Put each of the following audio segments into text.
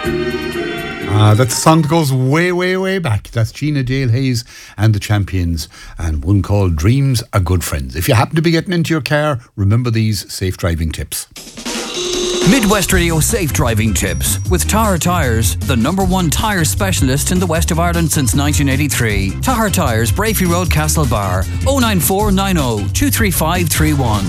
That's a song that goes way, way, way back. That's Gina Dale Hayes and the Champions, and one called Dreams Are Good Friends. If you happen to be getting into your car, remember these safe driving tips. Midwest Radio Safe Driving Tips with Tahar Tyres, the #1 tyre specialist in the west of Ireland since 1983. Tahar Tyres, Brafey Road, Castlebar, 09490 23531.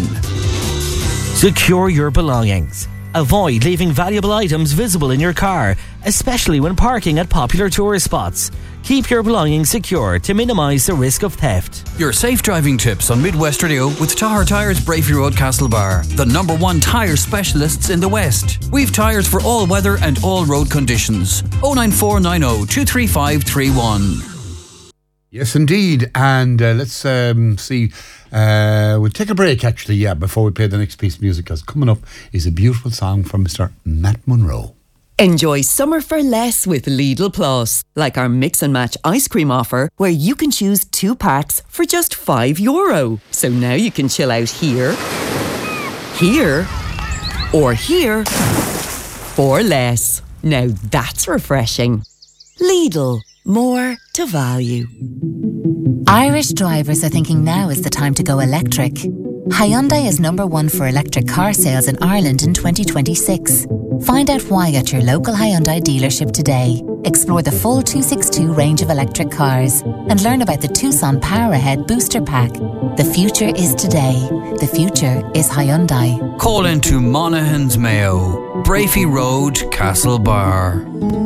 Secure your belongings. Avoid leaving valuable items visible in your car, especially when parking at popular tourist spots. Keep your belongings secure to minimise the risk of theft. Your safe driving tips on Midwest Radio with Tahar Tyres, Brafey Road, Castlebar, the #1 tyre specialists in the West. We've tyres for all weather and all road conditions. 09490 23531. Yes, indeed. And let's see. We'll take a break, actually, before we play the next piece of music, because coming up is a beautiful song from Mr. Matt Monro. Enjoy summer for less with Lidl Plus, like our mix and match ice cream offer, where you can choose 2 packs for just €5. So now you can chill out here, here, or here for less. Now that's refreshing. Lidl, more to value. Irish drivers are thinking now is the time to go electric. Hyundai is #1 for electric car sales in Ireland in 2026. Find out why at your local Hyundai dealership today. Explore the full 262 range of electric cars and learn about the Tucson Power Ahead Booster Pack. The future is today. The future is Hyundai. Call into Monaghan's Mayo, Brafey Road, Castlebar.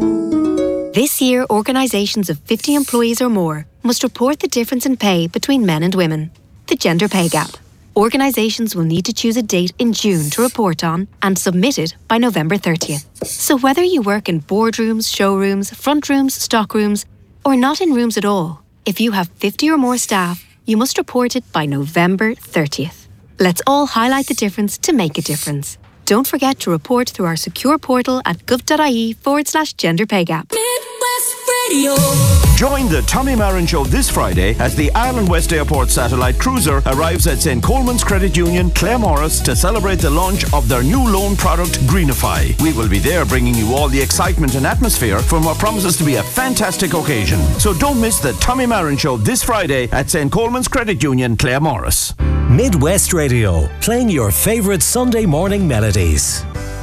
This year, organisations of 50 employees or more must report the difference in pay between men and women, the gender pay gap. Organisations will need to choose a date in June to report on and submit it by November 30th. So whether you work in boardrooms, showrooms, front rooms, stock rooms, or not in rooms at all, if you have 50 or more staff, you must report it by November 30th. Let's all highlight the difference to make a difference. Don't forget to report through our secure portal at gov.ie/gender pay gap. Midwest Radio. Join the Tommy Marin Show this Friday as the Ireland West Airport satellite cruiser arrives at St. Coleman's Credit Union, Claremorris, to celebrate the launch of their new loan product, Greenify. We will be there bringing you all the excitement and atmosphere from what promises to be a fantastic occasion. So don't miss the Tommy Marin Show this Friday at St. Coleman's Credit Union, Claremorris. Midwest Radio, playing your favourite Sunday morning melodies.